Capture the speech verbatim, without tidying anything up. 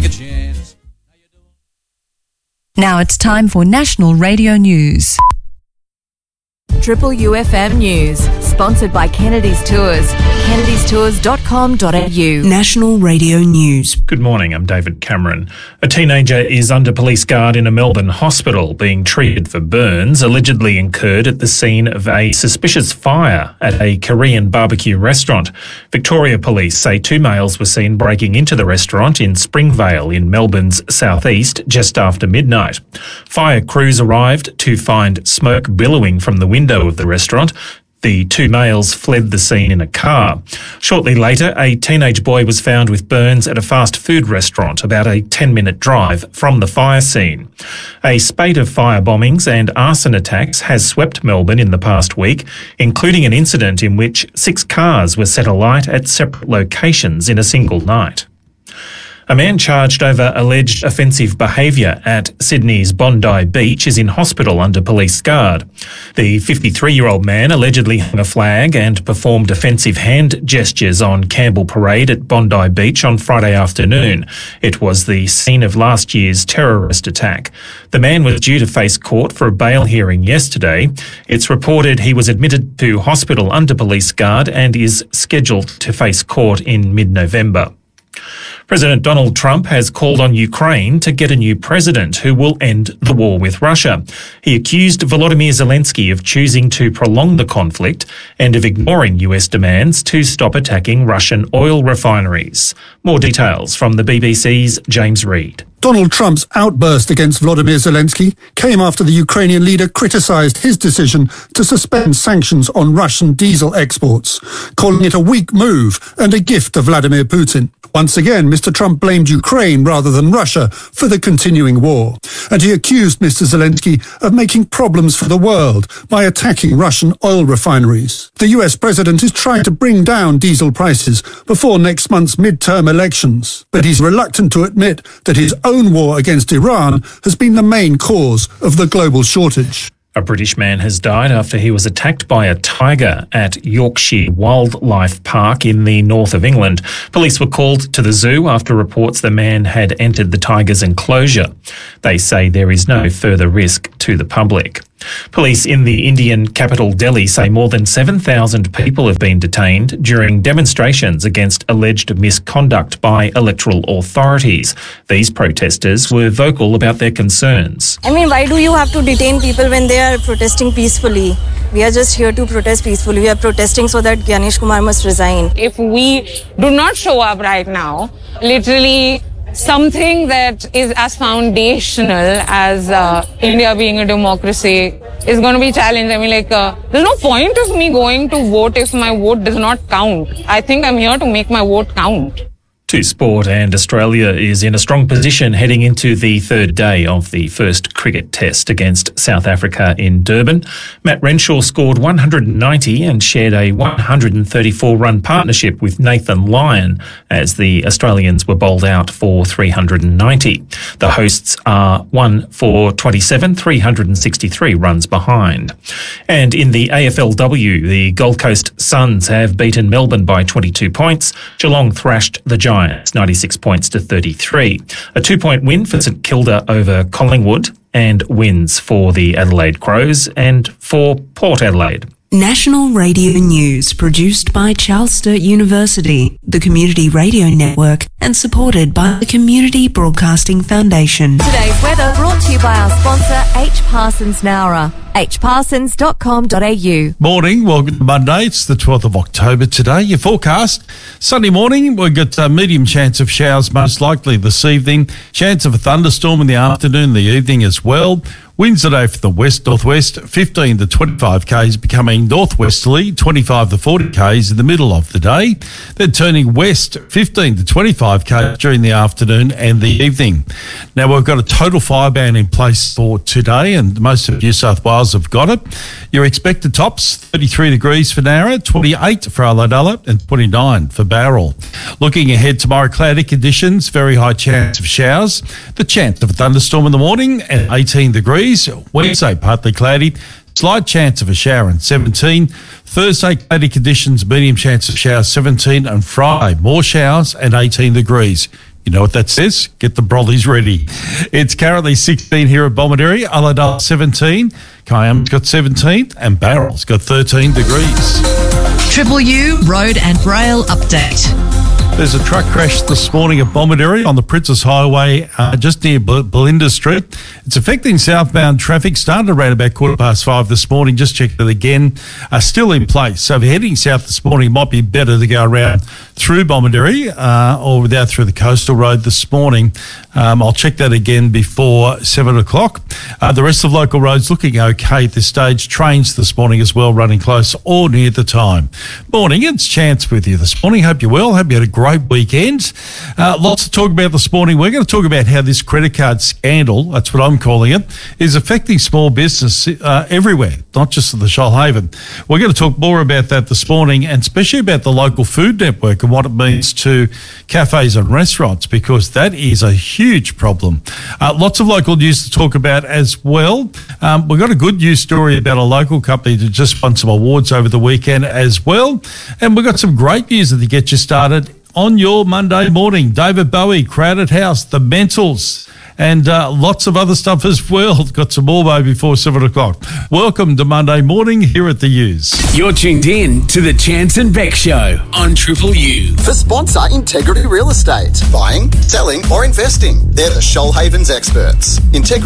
take a chance. Now it's time for National Radio News. Triple U F M News, sponsored by Kennedy's Tours. kennedys tours dot com dot a u. National Radio News. Good morning, I'm David Cameron. A teenager is under police guard in a Melbourne hospital being treated for burns allegedly incurred at the scene of a suspicious fire at a Korean barbecue restaurant. Victoria Police say two males were seen breaking into the restaurant in Springvale in Melbourne's southeast just after midnight. Fire crews arrived to find smoke billowing from the window of the restaurant. The two males fled the scene in a car. Shortly later, a teenage boy was found with burns at a fast food restaurant about a ten-minute drive from the fire scene. A spate of fire bombings and arson attacks has swept Melbourne in the past week, including an incident in which six cars were set alight at separate locations in a single night. A man charged over alleged offensive behaviour at Sydney's Bondi Beach is in hospital under police guard. The fifty-three-year-old man allegedly hung a flag and performed offensive hand gestures on Campbell Parade at Bondi Beach on Friday afternoon. It was the scene of last year's terrorist attack. The man was due to face court for a bail hearing yesterday. It's reported he was admitted to hospital under police guard and is scheduled to face court in mid-November. President Donald Trump has called on Ukraine to get a new president who will end the war with Russia. He accused Volodymyr Zelensky of choosing to prolong the conflict and of ignoring U S demands to stop attacking Russian oil refineries. More details from the B B C's James Reid. Donald Trump's outburst against Volodymyr Zelensky came after the Ukrainian leader criticised his decision to suspend sanctions on Russian diesel exports, calling it a weak move and a gift to Vladimir Putin. Once again, Mister Trump blamed Ukraine rather than Russia for the continuing war, and he accused Mister Zelensky of making problems for the world by attacking Russian oil refineries. The U S president is trying to bring down diesel prices before next month's midterm elections, but he's reluctant to admit that his own war against Iran has been the main cause of the global shortage. A British man has died after he was attacked by a tiger at Yorkshire Wildlife Park in the north of England. Police were called to the zoo after reports the man had entered the tiger's enclosure. They say there is no further risk to the public. Police in the Indian capital Delhi say more than seven thousand people have been detained during demonstrations against alleged misconduct by electoral authorities. These protesters were vocal about their concerns. I mean, why do you have to detain people when they are protesting peacefully? We are just here to protest peacefully. We are protesting so that Ganesh Kumar must resign. If we do not show up right now, literally something that is as foundational as uh, India being a democracy is going to be challenged. I mean, like, uh, there's no point of me going to vote if my vote does not count. I think I'm here to make my vote count. To sport, and Australia is in a strong position heading into the third day of the first cricket test against South Africa in Durban. Matt Renshaw scored one hundred ninety and shared a one hundred thirty-four run partnership with Nathan Lyon as the Australians were bowled out for three hundred ninety. The hosts are one for twenty-seven, three hundred sixty-three runs behind. And in the A F L W, the Gold Coast Suns have beaten Melbourne by twenty-two points. Geelong thrashed the Giants ninety-six points to thirty-three. A two-point win for St Kilda over Collingwood and wins for the Adelaide Crows and for Port Adelaide. National Radio News, produced by Charles Sturt University, the Community Radio Network, and supported by the Community Broadcasting Foundation. Today's weather brought to you by our sponsor, H. Parsons Nowra. h parsons dot com dot a u. Morning, welcome to Monday. It's the twelfth of October today. Your forecast, Sunday morning, we've got a medium chance of showers most likely this evening. Chance of a thunderstorm in the afternoon, the evening as well. Winds today for the west-northwest, fifteen to twenty-five k's, becoming northwesterly, twenty-five to forty k's in the middle of the day. Then turning west, fifteen to twenty-five k's during the afternoon and the evening. Now, we've got a total fire ban in place for today, and most of New South Wales have got it. Your expected tops, thirty-three degrees for Nowra, twenty-eight for Ulladulla, and twenty-nine for Bowral. Looking ahead tomorrow, cloudy conditions, very high chance of showers. The chance of a thunderstorm in the morning at eighteen degrees. Wednesday, partly cloudy. Slight chance of a shower and seventeen. Thursday, cloudy conditions, medium chance of showers, seventeen. And Friday, more showers and eighteen degrees. You know what that says? Get the brollies ready. It's currently sixteen here at Bomaderry, Ulladulla seventeen, Kiama's got seventeen, and Barrel's got thirteen degrees. Triple U Road and Rail Update. There's a truck crash this morning at Bomaderry on the Princess Highway, uh, just near Bel- Belinda Street. It's affecting southbound traffic. Started around about quarter past five this morning. Just checked it again. Uh, still in place. So if you're heading south this morning, it might be better to go around through Bomaderry uh, or without through the coastal road this morning. Um, I'll check that again before seven o'clock. Uh, the rest of local roads looking okay at this stage. Trains this morning as well, running close or near the time. Morning, it's Chance with you this morning. Hope you're well. Hope you had a great weekend. Uh, lots to talk about this morning. We're going to talk about how this credit card scandal, that's what I'm calling it, is affecting small business uh, everywhere, not just at the Shoalhaven. We're going to talk more about that this morning, and especially about the local food network and what it means to cafes and restaurants, because that is a huge problem. Uh, lots of local news to talk about as well. Um, we've got a good news story about a local company that just won some awards over the weekend as well. And we've got some great news to get you started on your Monday morning. David Bowie, Crowded House, The Mentals, and uh, lots of other stuff as well. Got some more by before seven o'clock. Welcome to Monday morning here at the U's. You're tuned in to the Chance and Beck Show on Triple U. For sponsor Integrity Real Estate. Buying, selling or investing. They're the Shoalhaven's experts. Integrity